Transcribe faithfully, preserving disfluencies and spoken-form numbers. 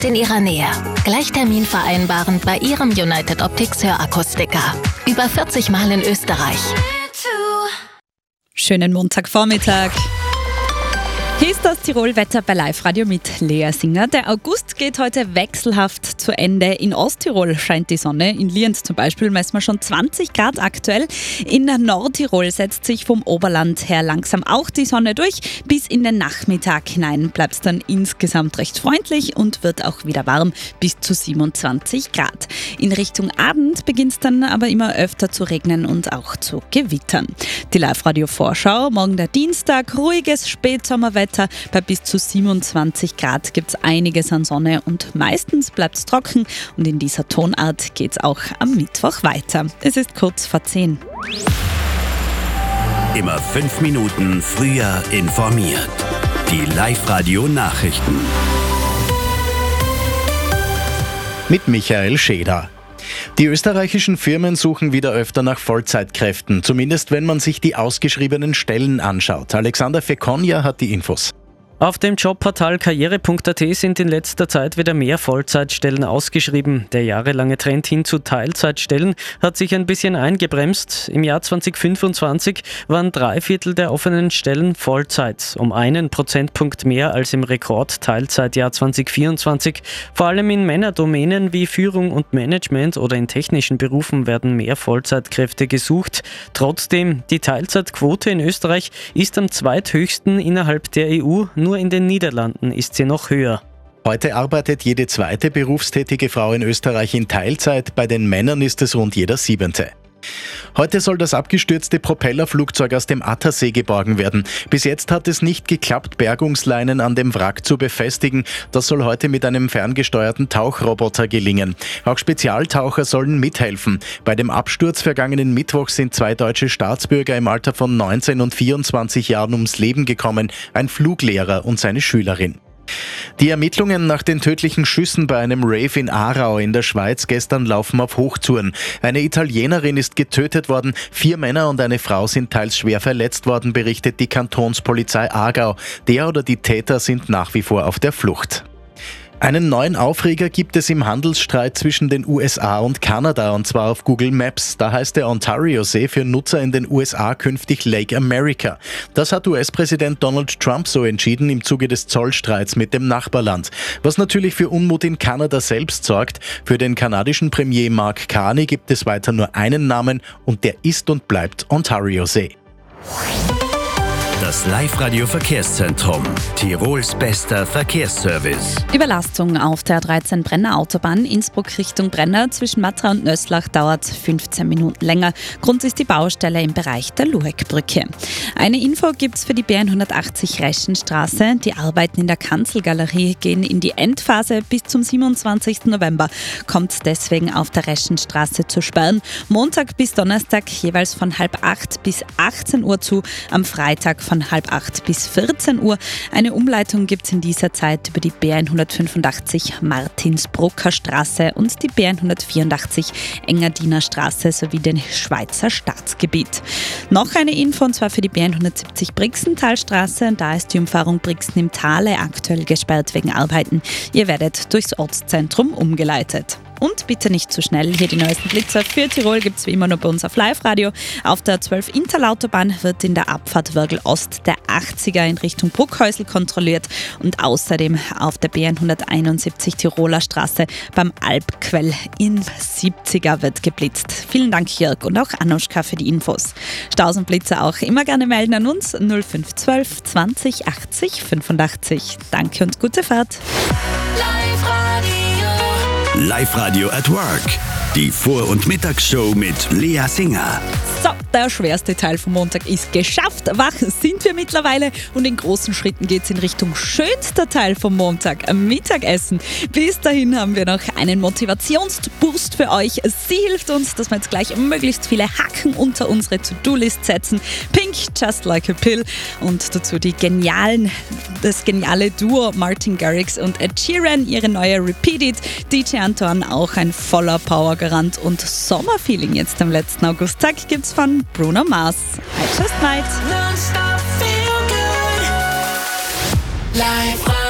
in Ihrer Nähe. Gleich Termin vereinbaren bei Ihrem United Optics Hörakustiker. Über vierzig Mal in Österreich. Schönen Montagvormittag. Hier ist das Tirol-Wetter bei Live-Radio mit Lea Singer. Der August geht heute wechselhaft zu Ende. In Osttirol scheint die Sonne. In Lienz zum Beispiel messen wir schon zwanzig Grad aktuell. In Nordtirol setzt sich vom Oberland her langsam auch die Sonne durch. Bis in den Nachmittag hinein bleibt es dann insgesamt recht freundlich und wird auch wieder warm bis zu siebenundzwanzig Grad. In Richtung Abend beginnt es dann aber immer öfter zu regnen und auch zu gewittern. Die Live-Radio-Vorschau, morgen der Dienstag, ruhiges Spätsommerwetter. Bei bis zu siebenundzwanzig Grad gibt es einiges an Sonne und meistens bleibt es trocken und in dieser Tonart geht es auch am Mittwoch weiter. Es ist kurz vor zehn. Immer fünf Minuten früher informiert. Die Live-Radio-Nachrichten. Mit Michael Scheder. Die österreichischen Firmen suchen wieder öfter nach Vollzeitkräften, zumindest wenn man sich die ausgeschriebenen Stellen anschaut. Alexander Fekonja hat die Infos. Auf dem Jobportal karriere punkt a t sind in letzter Zeit wieder mehr Vollzeitstellen ausgeschrieben. Der jahrelange Trend hin zu Teilzeitstellen hat sich ein bisschen eingebremst. Im Jahr zwanzig fünfundzwanzig waren drei Viertel der offenen Stellen Vollzeit, um einen Prozentpunkt mehr als im Rekord-Teilzeitjahr zwanzig vierundzwanzig. Vor allem in Männerdomänen wie Führung und Management oder in technischen Berufen werden mehr Vollzeitkräfte gesucht. Trotzdem, die Teilzeitquote in Österreich ist am zweithöchsten innerhalb der E U. Nur in den Niederlanden ist sie noch höher. Heute arbeitet jede zweite berufstätige Frau in Österreich in Teilzeit, bei den Männern ist es rund jeder siebente. Heute soll das abgestürzte Propellerflugzeug aus dem Attersee geborgen werden. Bis jetzt hat es nicht geklappt, Bergungsleinen an dem Wrack zu befestigen. Das soll heute mit einem ferngesteuerten Tauchroboter gelingen. Auch Spezialtaucher sollen mithelfen. Bei dem Absturz vergangenen Mittwoch sind zwei deutsche Staatsbürger im Alter von neunzehn und vierundzwanzig Jahren ums Leben gekommen, ein Fluglehrer und seine Schülerin. Die Ermittlungen nach den tödlichen Schüssen bei einem Rave in Aarau in der Schweiz gestern laufen auf Hochtouren. Eine Italienerin ist getötet worden, vier Männer und eine Frau sind teils schwer verletzt worden, berichtet die Kantonspolizei Aargau. Der oder die Täter sind nach wie vor auf der Flucht. Einen neuen Aufreger gibt es im Handelsstreit zwischen den U S A und Kanada, und zwar auf Google Maps. Da heißt der Ontario-See für Nutzer in den U S A künftig Lake America. Das hat U S-Präsident Donald Trump so entschieden im Zuge des Zollstreits mit dem Nachbarland. Was natürlich für Unmut in Kanada selbst sorgt. Für den kanadischen Premier Mark Carney gibt es weiter nur einen Namen und der ist und bleibt Ontario-See. Das Live-Radio-Verkehrszentrum. Tirols bester Verkehrsservice. Überlastung auf der dreizehn Brenner Autobahn Innsbruck Richtung Brenner zwischen Matra und Nöslach dauert fünfzehn Minuten länger. Grund ist die Baustelle im Bereich der Lueckbrücke. Eine Info gibt es für die B hundertachtzig Reschenstraße. Die Arbeiten in der Kanzelgalerie gehen in die Endphase. Bis zum siebenundzwanzigsten November kommt deswegen auf der Reschenstraße zu Sperren. Montag bis Donnerstag jeweils von halb acht bis achtzehn Uhr zu, am Freitag von halb acht bis vierzehn Uhr. Eine Umleitung gibt es in dieser Zeit über die B hundertfünfundachtzig Martinsbrucker Straße und die B hundertvierundachtzig Engadiner Straße sowie den Schweizer Staatsgebiet. Noch eine Info, und zwar für die B hundertsiebzig Brixentalstraße. Da ist die Umfahrung Brixen im Tale aktuell gesperrt wegen Arbeiten. Ihr werdet durchs Ortszentrum umgeleitet. Und bitte nicht zu schnell, hier die neuesten Blitzer für Tirol gibt es wie immer nur bei uns auf Live-Radio. Auf der zwölf Interlautobahn wird in der Abfahrt Wörgl Ost der achtziger in Richtung Bruckhäusl kontrolliert und außerdem auf der B hunderteinundsiebzig Tiroler Straße beim Alpquell in siebziger wird geblitzt. Vielen Dank Jörg und auch Anuschka für die Infos. Staus und Blitzer auch immer gerne melden an uns null fünf eins zwei zwanzig achtzig fünfundachtzig. Danke und gute Fahrt. Live-Radio at Work. Die Vor- und Mittagsshow mit Lea Singer. So, der schwerste Teil vom Montag ist geschafft. Wach sind wir mittlerweile und in großen Schritten geht es in Richtung schönster Teil vom Montag, am Mittagessen. Bis dahin haben wir noch einen Motivationsboost für euch. Sie hilft uns, dass wir jetzt gleich möglichst viele Haken unter unsere To-Do-List setzen. Pink, Just Like a Pill und dazu die genialen, das geniale Duo Martin Garrix und Ed Sheeran, ihre neue Repeat It. D J Anton auch ein voller Powergarant und Sommerfeeling jetzt am letzten Augusttag gibt's von Bruno Mars. I Just Might. Live